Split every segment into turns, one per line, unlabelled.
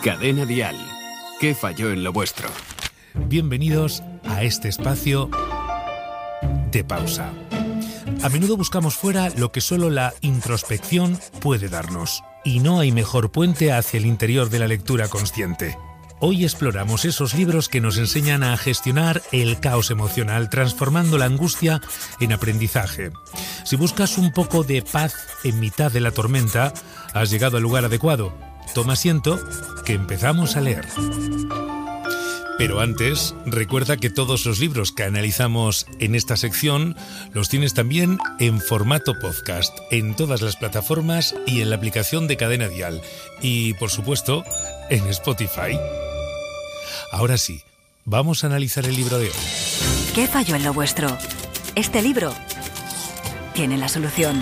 Cadena Dial. ¿Qué falló en lo vuestro?
Bienvenidos a este espacio de pausa. A menudo buscamos fuera lo que solo la introspección puede darnos, y no hay mejor puente hacia el interior de la lectura consciente. Hoy exploramos esos libros que nos enseñan a gestionar el caos emocional, transformando la angustia en aprendizaje. Si buscas un poco de paz en mitad de la tormenta, has llegado al lugar adecuado. Toma asiento, que empezamos a leer. Pero antes, recuerda que todos los libros que analizamos en esta sección los tienes también en formato podcast, en todas las plataformas y en la aplicación de Cadena Dial. Y, por supuesto, en Spotify. Ahora sí, vamos a analizar el libro de hoy.
¿Qué falló en lo vuestro? Este libro tiene la solución.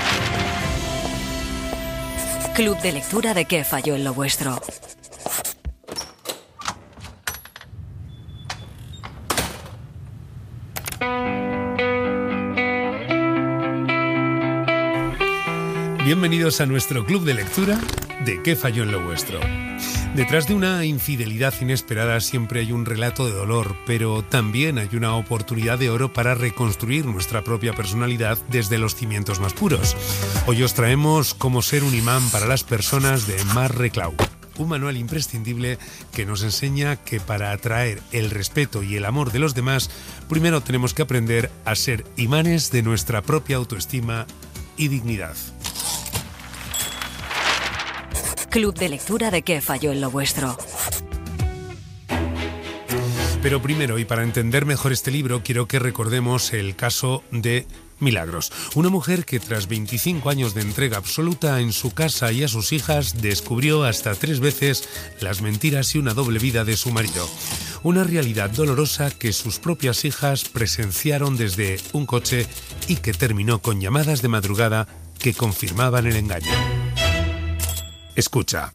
Club de lectura de ¿Qué falló en lo vuestro?
Bienvenidos a nuestro club de lectura de ¿Qué falló en lo vuestro? Detrás de una infidelidad inesperada siempre hay un relato de dolor, pero también hay una oportunidad de oro para reconstruir nuestra propia personalidad desde los cimientos más puros. Hoy os traemos Cómo ser un imán para las personas de Marc Reclau, un manual imprescindible que nos enseña que para atraer el respeto y el amor de los demás, primero tenemos que aprender a ser imanes de nuestra propia autoestima y dignidad.
Club de lectura de ¿Qué falló en lo vuestro?
Pero primero, y para entender mejor este libro, quiero que recordemos el caso de Milagros, una mujer que tras 25 años de entrega absoluta en su casa y a sus hijas, descubrió hasta 3 veces las mentiras y una doble vida de su marido. Una realidad dolorosa que sus propias hijas presenciaron desde un coche y que terminó con llamadas de madrugada que confirmaban el engaño. Escucha.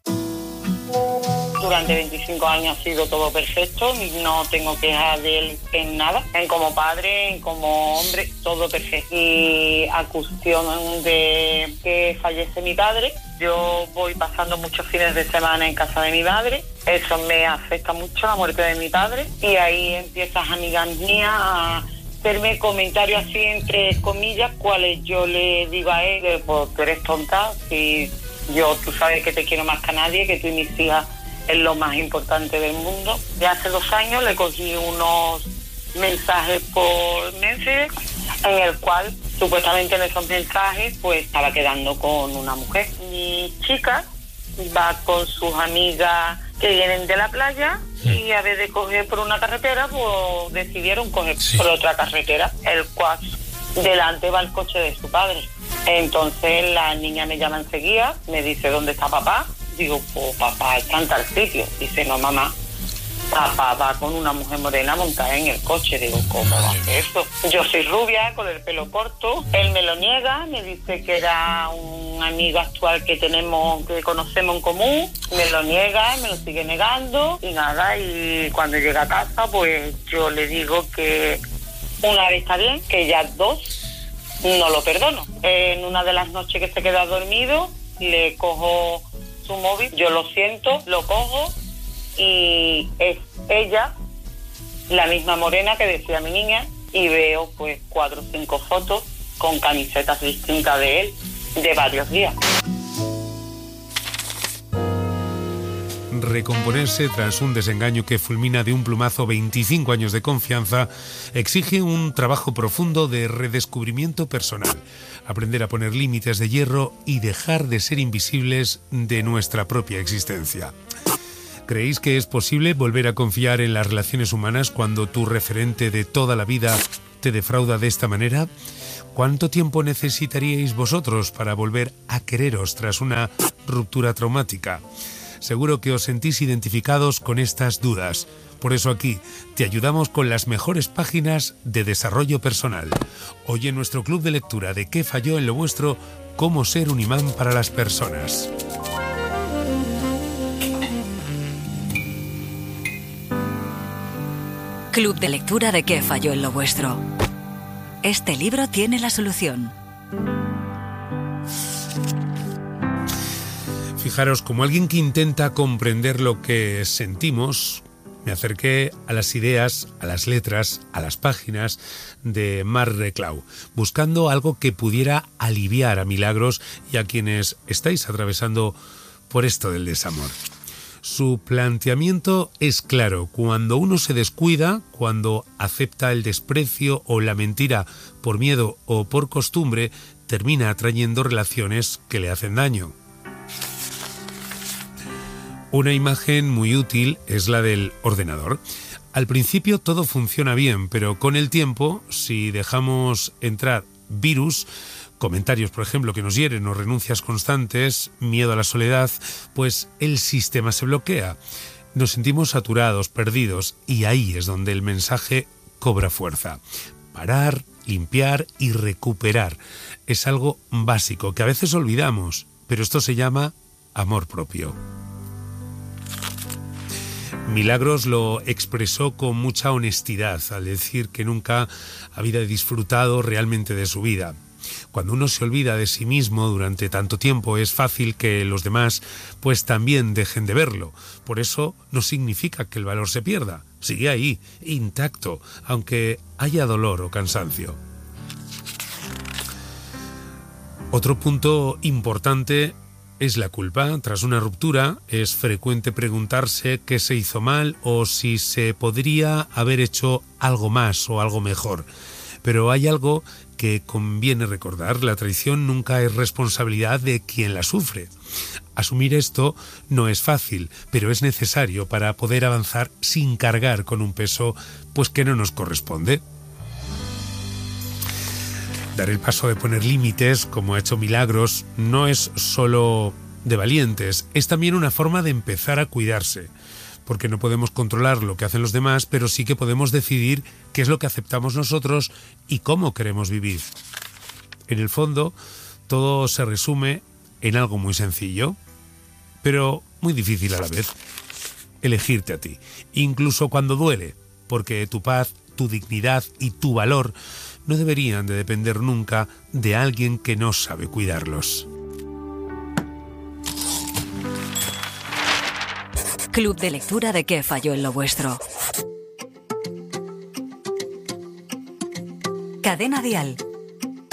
Durante 25 años ha sido todo perfecto, no tengo quejas de él en nada, en como padre, en como hombre, todo perfecto. Y a cuestión de que fallece mi padre, yo voy pasando muchos fines de semana en casa de mi madre, eso me afecta mucho, la muerte de mi padre, y ahí empiezas amigas mías a hacerme comentarios así entre comillas, cuales yo le digo a él, pues tú eres tonta, si tú sabes que te quiero más que a nadie, que tú y mis hijas es lo más importante del mundo. Ya hace 2 años le cogí unos mensajes por Messenger en el cual supuestamente en esos mensajes pues estaba quedando con una mujer. Mi chica va con sus amigas que vienen de la playa y a vez de coger por una carretera pues decidieron coger por otra carretera, el cual delante va el coche de su padre. Entonces la niña me llama enseguida, me dice ¿dónde está papá? Digo, pues papá está en tal sitio. Dice, no mamá, papá va con una mujer morena montada en el coche. Digo, ¿cómo va a ser eso? Yo soy rubia, con el pelo corto. Él me lo niega, me dice que era un amigo actual que conocemos en común. Me lo niega, me lo sigue negando. Y nada, y cuando llega a casa, pues yo le digo que una vez está bien, que ya 2 no lo perdono. En una de las noches que se queda dormido, le cojo su móvil, yo lo siento, lo cojo y es ella, la misma morena que decía mi niña, y veo pues 4 o 5 fotos con camisetas distintas de él de varios días.
Recomponerse tras un desengaño que fulmina de un plumazo 25 años de confianza exige un trabajo profundo de redescubrimiento personal, aprender a poner límites de hierro y dejar de ser invisibles de nuestra propia existencia. ¿Creéis que es posible volver a confiar en las relaciones humanas cuando tu referente de toda la vida te defrauda de esta manera? ¿Cuánto tiempo necesitaríais vosotros para volver a quereros tras una ruptura traumática? Seguro que os sentís identificados con estas dudas. Por eso aquí te ayudamos con las mejores páginas de desarrollo personal. Hoy en nuestro club de lectura de ¿Qué falló en lo vuestro? Cómo ser un imán para las personas.
Club de lectura de ¿Qué falló en lo vuestro? Este libro tiene la solución.
Fijaros, como alguien que intenta comprender lo que sentimos, me acerqué a las ideas, a las letras, a las páginas de Marc Reclau, buscando algo que pudiera aliviar a Milagros y a quienes estáis atravesando por esto del desamor. Su planteamiento es claro: cuando uno se descuida, cuando acepta el desprecio o la mentira por miedo o por costumbre, termina atrayendo relaciones que le hacen daño. Una imagen muy útil es la del ordenador. Al principio todo funciona bien, pero con el tiempo, si dejamos entrar virus, comentarios, por ejemplo, que nos hieren o renuncias constantes, miedo a la soledad, pues el sistema se bloquea. Nos sentimos saturados, perdidos, y ahí es donde el mensaje cobra fuerza. Parar, limpiar y recuperar es algo básico que a veces olvidamos, pero esto se llama amor propio. Milagros lo expresó con mucha honestidad al decir que nunca había disfrutado realmente de su vida. Cuando uno se olvida de sí mismo durante tanto tiempo, es fácil que los demás pues también dejen de verlo. Por eso no significa que el valor se pierda. Sigue ahí, intacto, aunque haya dolor o cansancio. Otro punto importante es la culpa. Tras una ruptura es frecuente preguntarse qué se hizo mal o si se podría haber hecho algo más o algo mejor. Pero hay algo que conviene recordar: la traición nunca es responsabilidad de quien la sufre. Asumir esto no es fácil, pero es necesario para poder avanzar sin cargar con un peso pues que no nos corresponde. Dar el paso de poner límites, como ha hecho Milagros, no es solo de valientes, es también una forma de empezar a cuidarse, porque no podemos controlar lo que hacen los demás, pero sí que podemos decidir qué es lo que aceptamos nosotros y cómo queremos vivir. En el fondo, todo se resume en algo muy sencillo, pero muy difícil a la vez: elegirte a ti, incluso cuando duele, porque tu paz, tu dignidad y tu valor no deberían de depender nunca de alguien que no sabe cuidarlos.
Club de lectura de ¿Qué falló en lo vuestro? Cadena Dial.